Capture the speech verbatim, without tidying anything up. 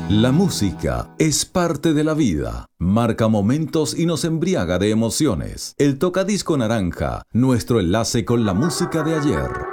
La música es parte de la vida, marca momentos y nos embriaga de emociones. El tocadisco naranja, nuestro enlace con la música de ayer.